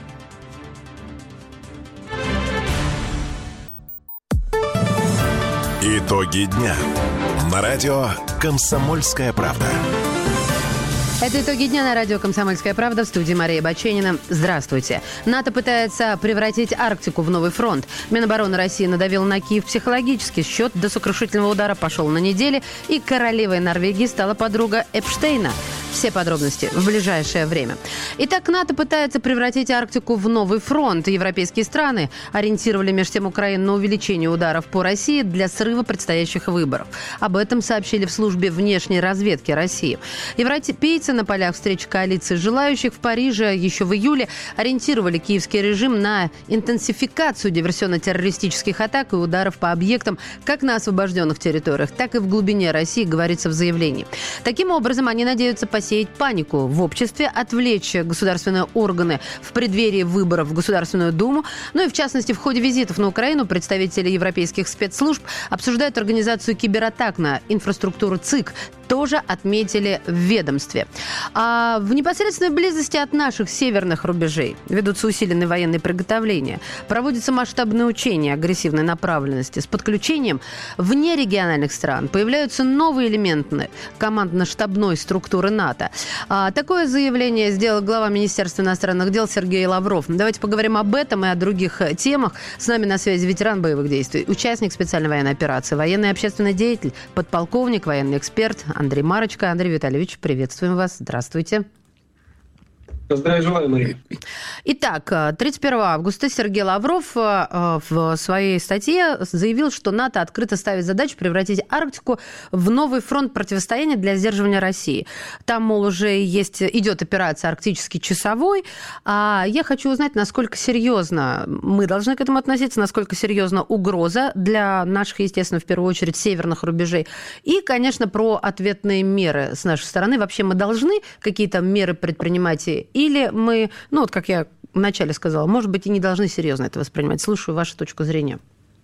Итоги дня. На радио «Комсомольская правда». Это итоги дня на радио «Комсомольская правда», в студии Мария Баченина. Здравствуйте. НАТО пытается превратить Арктику в новый фронт. Минобороны России надавил на Киев психологически. Счет до сокрушительного удара пошел на неделе, и королевой Норвегии стала подруга Эпштейна. Все подробности в ближайшее время. Итак, НАТО пытается превратить Арктику в новый фронт. Европейские страны ориентировали между тем Украину на увеличение ударов по России для срыва предстоящих выборов. Об этом сообщили в службе внешней разведки России. Европейцы на полях встречи коалиции желающих в Париже еще в июле ориентировали киевский режим на интенсификацию диверсионно-террористических атак и ударов по объектам как на освобожденных территориях, так и в глубине России, говорится в заявлении. Таким образом, они надеются постичь посеять панику в обществе, отвлечь государственные органы в преддверии выборов в Государственную Думу. Ну и, в частности, в ходе визитов на Украину представители европейских спецслужб обсуждают организацию кибератак на инфраструктуру ЦИК. Тоже отметили в ведомстве. А в непосредственной близости от наших северных рубежей ведутся усиленные военные приготовления. Проводятся масштабные учения агрессивной направленности с подключением внерегиональных стран. Появляются новые элементы командно-штабной структуры НАТО. Такое заявление сделал глава Министерства иностранных дел Сергей Лавров. Давайте поговорим об этом и о других темах. С нами на связи ветеран боевых действий, участник специальной военной операции, военный и общественный деятель, подполковник, военный эксперт Андрей Марочка. Андрей Витальевич, приветствуем вас. Здравствуйте. Здравия желаю, Мария. Итак, 31 августа Сергей Лавров в своей статье заявил, что НАТО открыто ставит задачу превратить Арктику в новый фронт противостояния для сдерживания России. Там, мол, уже идет операция «Арктический часовой». А я хочу узнать, насколько серьезно мы должны к этому относиться, насколько серьезна угроза для наших, естественно, в первую очередь, северных рубежей. И, конечно, про ответные меры с нашей стороны. Вообще мы должны какие-то меры предпринимать? Или мы, вот как я вначале сказала, может быть, и не должны серьезно это воспринимать? Слушаю вашу точку зрения.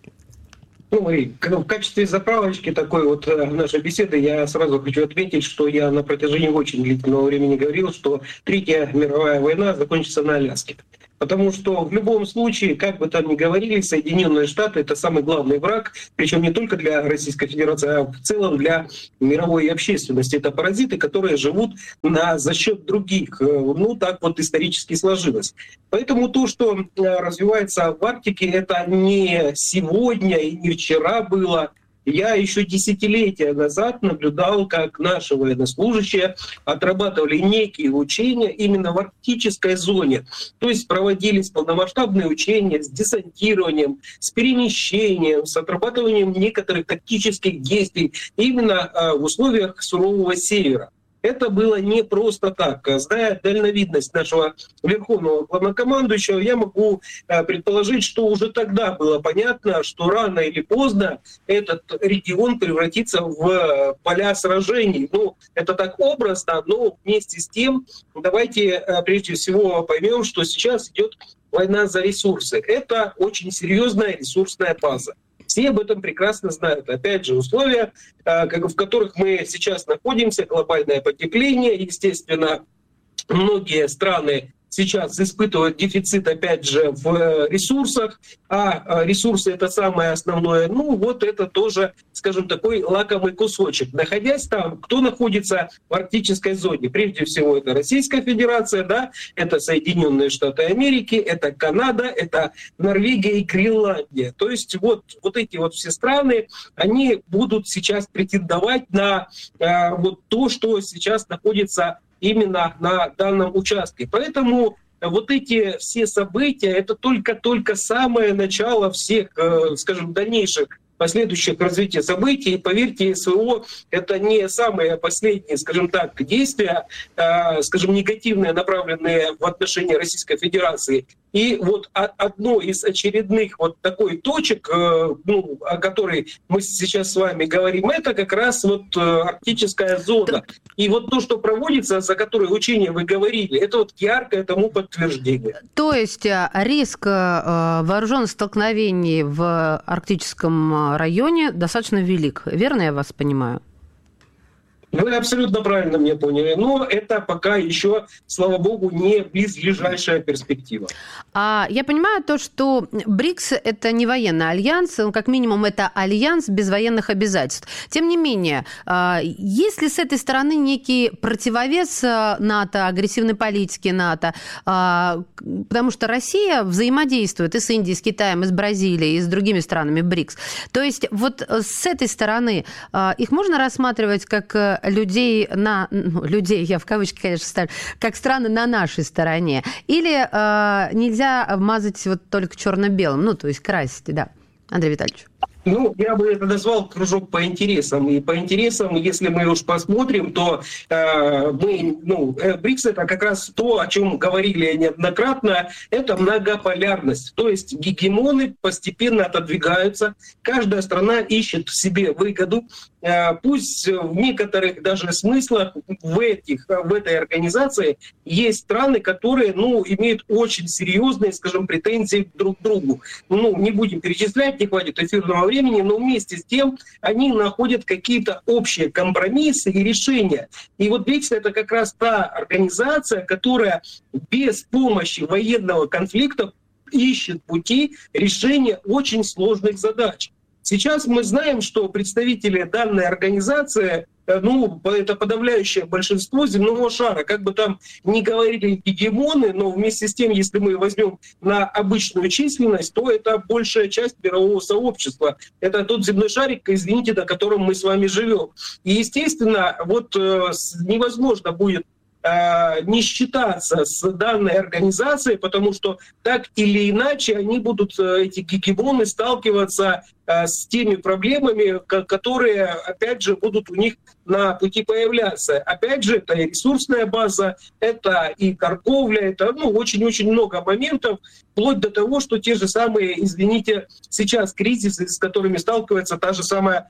И в качестве заправочки такой вот нашей беседы я сразу хочу отметить, что я на протяжении очень длительного времени говорил, что Третья мировая война закончится на Аляске. Потому что в любом случае, как бы там ни говорили, Соединенные Штаты — это самый главный враг, причем не только для Российской Федерации, а в целом для мировой общественности. Это паразиты, которые живут за счет других. Так вот исторически сложилось. Поэтому то, что развивается в Арктике, это не сегодня и не вчера было. Я еще десятилетия назад наблюдал, как наши военнослужащие отрабатывали некие учения именно в арктической зоне. То есть проводились полномасштабные учения с десантированием, с перемещением, с отрабатыванием некоторых тактических действий именно в условиях сурового севера. Это было не просто так. Зная дальновидность нашего верховного главнокомандующего, я могу предположить, что уже тогда было понятно, что рано или поздно этот регион превратится в поля сражений. Это так образно, но вместе с тем давайте прежде всего поймем, что сейчас идет война за ресурсы. Это очень серьезная ресурсная база. Все об этом прекрасно знают. Опять же, условия, в которых мы сейчас находимся, глобальное потепление, естественно, многие страны сейчас испытывают дефицит, опять же, в ресурсах, а ресурсы — это самое основное. Это тоже, скажем, такой лакомый кусочек. Находясь там, кто находится в арктической зоне? Прежде всего, это Российская Федерация, да, это Соединенные Штаты Америки, это Канада, это Норвегия и Гренландия. То есть вот эти вот все страны, они будут сейчас претендовать на то, что сейчас находится именно на данном участке. Поэтому вот эти все события — это только самое начало всех, скажем, дальнейших последующих развития событий. И поверьте, СВО — это не самые последние, скажем так, действия, скажем, негативные, направленные в отношении Российской Федерации. И вот одно из очередных вот такой точек, о которой мы сейчас с вами говорим, это как раз вот арктическая зона. И вот то, что проводится, за которое учение вы говорили, это вот яркое тому подтверждение. То есть риск вооруженных столкновений в арктическом районе достаточно велик. Верно я вас понимаю? Вы абсолютно правильно меня поняли. Но это пока еще, слава богу, не близлежащая перспектива. Я понимаю то, что БРИКС — это не военный альянс, как минимум это альянс без военных обязательств. Тем не менее, есть ли с этой стороны некий противовес НАТО, агрессивной политике НАТО? Потому что Россия взаимодействует и с Индией, с Китаем, и с Бразилией, и с другими странами БРИКС. То есть вот с этой стороны их можно рассматривать как людей, людей, я в кавычки, конечно, ставлю, как страны на нашей стороне? Или нельзя мазать вот только черно-белым, то есть красить, да? Андрей Витальевич. Я бы это назвал кружок по интересам. И по интересам, если мы уж посмотрим, то БРИКС — это как раз то, о чем говорили неоднократно, это многополярность. То есть гегемоны постепенно отодвигаются, каждая страна ищет в себе выгоду. пусть в некоторых даже смыслах в этой организации есть страны, которые, имеют очень серьезные, скажем, претензии друг к другу. Не будем перечислять, не хватит эфирного времени, но вместе с тем они находят какие-то общие компромиссы и решения. И вот БРИКС — это как раз та организация, которая без помощи военного конфликта ищет пути решения очень сложных задач. Сейчас мы знаем, что представители данной организации, это подавляющее большинство земного шара. Как бы там ни говорили гегемоны, но вместе с тем, если мы возьмем на обычную численность, то это большая часть мирового сообщества. Это тот земной шарик, извините, на котором мы с вами живем. И, естественно, невозможно будет не считаться с данной организацией, потому что так или иначе они будут, эти гегемоны, сталкиваться с теми проблемами, которые, опять же, будут у них на пути появляться. Опять же, это и ресурсная база, это и торговля, это очень-очень много моментов, вплоть до того, что те же самые, извините, сейчас кризисы, с которыми сталкивается та же самая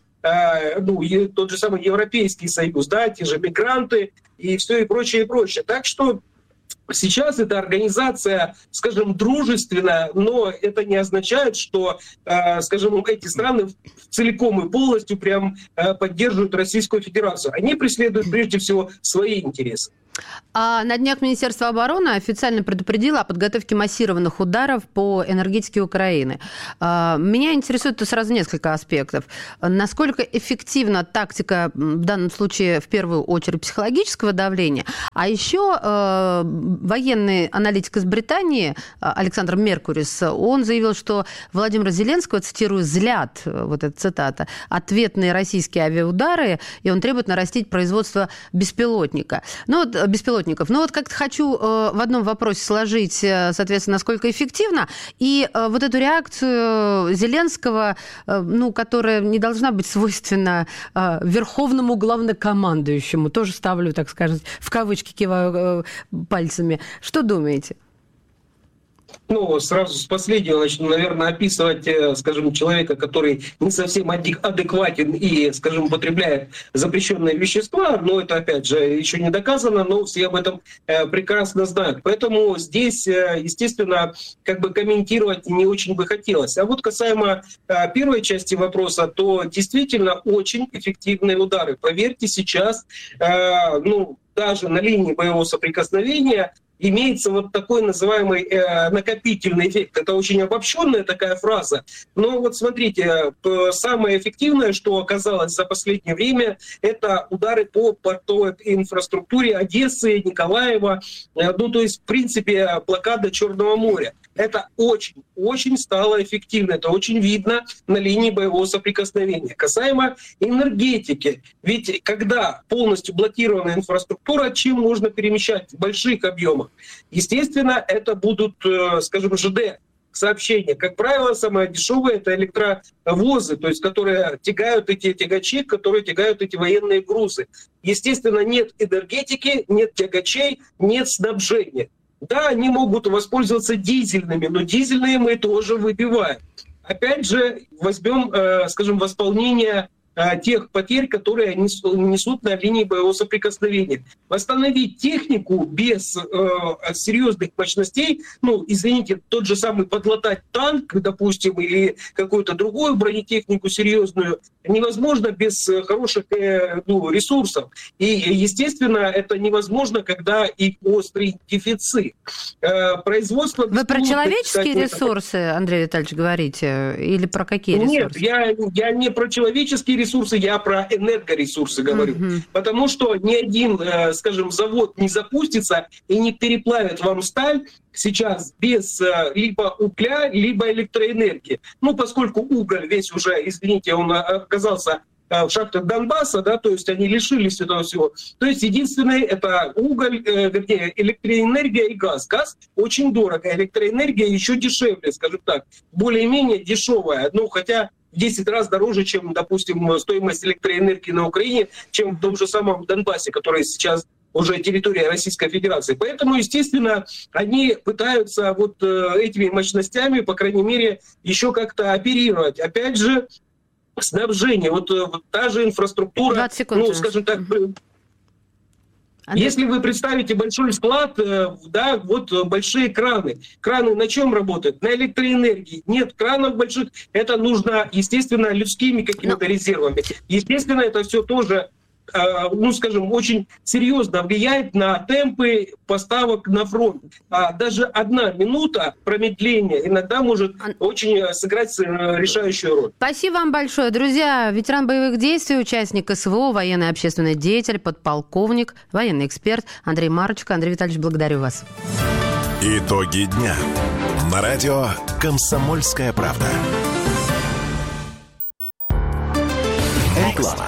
тот же самый Европейский Союз, те же мигранты и все и прочее, и прочее. Так что сейчас эта организация, скажем, дружественная, но это не означает, что, скажем, эти страны целиком и полностью прям поддерживают Российскую Федерацию. Они преследуют прежде всего свои интересы. А на днях Министерство обороны официально предупредило о подготовке массированных ударов по энергетике Украины. Меня интересует сразу несколько аспектов. Насколько эффективна тактика, в данном случае, в первую очередь, психологического давления, а еще военный аналитик из Британии Александр Меркурис, он заявил, что Владимира Зеленского, цитирую, злят, вот эта цитата, ответные российские авиаудары, и он требует нарастить производство беспилотников. Как-то хочу в одном вопросе сложить, соответственно, насколько эффективно, и вот эту реакцию Зеленского, которая не должна быть свойственна верховному главнокомандующему, тоже ставлю, так сказать, в кавычки, киваю пальцами. Что думаете? Сразу с последнего начну, наверное, описывать, скажем, человека, который не совсем адекватен и, скажем, употребляет запрещенные вещества, но это, опять же, еще не доказано, но все об этом прекрасно знают. Поэтому здесь, естественно, комментировать не очень бы хотелось. А вот касаемо первой части вопроса, то действительно очень эффективные удары. Поверьте, сейчас, даже на линии боевого соприкосновения имеется вот такой называемый накопительный эффект. Это очень обобщенная такая фраза. Но вот смотрите, самое эффективное, что оказалось за последнее время, это удары по портовой инфраструктуре Одессы, Николаева, то есть, в принципе, блокада Черного моря. Это очень стало эффективно, это очень видно на линии боевого соприкосновения. Касаемо энергетики, ведь когда полностью блокирована инфраструктура, чем можно перемещать в больших объемах? Естественно, это будут, скажем, ЖД сообщения. Как правило, самое дешевое — это электровозы, то есть которые тягают эти тягачи, которые тягают эти военные грузы. Естественно, нет энергетики, нет тягачей, нет снабжения. Да, они могут воспользоваться дизельными, но дизельные мы тоже выбиваем. Опять же, возьмем, скажем, восполнение тех потерь, которые несут на линии боевого соприкосновения. Восстановить технику без серьезных мощностей, извините, тот же самый подлатать танк, допустим, или какую-то другую бронетехнику серьезную, невозможно без хороших ресурсов. И, естественно, это невозможно, когда и острый дефицит. Производство... Вы про человеческие ресурсы, Андрей Витальевич, говорите? Или про какие ресурсы? Нет, я не про человеческие ресурсы, я про энергоресурсы говорю. Потому что ни один, скажем, завод не запустится и не переплавит вам сталь сейчас без либо угля, либо электроэнергии. Поскольку уголь весь уже, извините, он оказался в шахтах Донбасса, то есть они лишились этого всего. То есть единственное — это уголь, электроэнергия и газ. Газ очень дорого, электроэнергия еще дешевле, скажем так, более-менее дешевая, хотя в 10 раз дороже, чем, допустим, стоимость электроэнергии на Украине, чем в том же самом Донбассе, который сейчас уже территория Российской Федерации. Поэтому, естественно, они пытаются вот этими мощностями, по крайней мере, еще как-то оперировать. Опять же, снабжение, вот та же инфраструктура, 20 секунд, ну, скажем так, если вы представите большой склад, да, вот большие краны. Краны на чем работают? На электроэнергии. Нет кранов больших, это нужно, естественно, людскими какими-то резервами. Естественно, это все тоже, ну, скажем, очень серьезно влияет на темпы поставок на фронт. А даже 1 минута промедления иногда может очень сыграть решающую роль. Спасибо вам большое. Друзья, ветеран боевых действий, участник СВО, военный общественный деятель, подполковник, военный эксперт Андрей Марочка. Андрей Витальевич, благодарю вас. Итоги дня. На радио «Комсомольская правда». Реклама.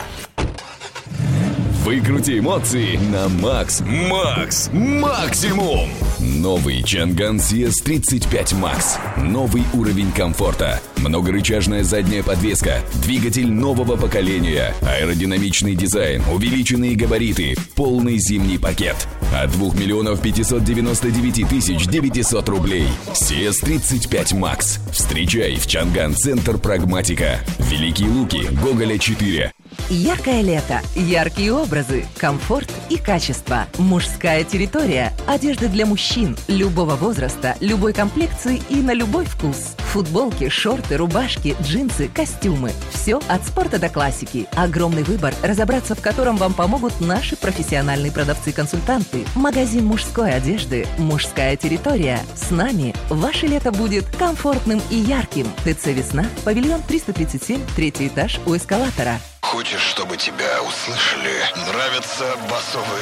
Выкрути эмоции на Макс. Макс. Максимум. Новый Чанган CS35 Max. Новый уровень комфорта. Многорычажная задняя подвеска. Двигатель нового поколения. Аэродинамичный дизайн. Увеличенные габариты. Полный зимний пакет. От 2 599 900 рублей. CS35 Max. Встречай в Чанган Центр Прагматика. Великие Луки. Гоголя 4. Яркое лето, яркие образы, комфорт и качество. Мужская территория. Одежда для мужчин любого возраста, любой комплекции и на любой вкус. Футболки, шорты, рубашки, джинсы, костюмы. Все от спорта до классики. Огромный выбор, разобраться в котором вам помогут наши профессиональные продавцы-консультанты. Магазин мужской одежды «Мужская территория». С нами ваше лето будет комфортным и ярким. ТЦ «Весна», павильон 337, 3-й этаж у эскалатора. Хочешь, чтобы тебя услышали? Нравятся басовые